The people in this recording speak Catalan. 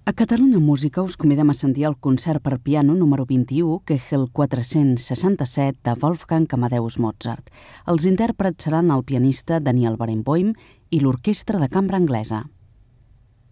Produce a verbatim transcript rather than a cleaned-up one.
A Catalunya Música us convidem a sentir el concert per piano número vint-i-u, Kegel quatre-cents seixanta-set, de Wolfgang Amadeus Mozart. Els intèrprets seran el pianista Daniel Barenboim i l'Orquestra de Cambra Anglesa.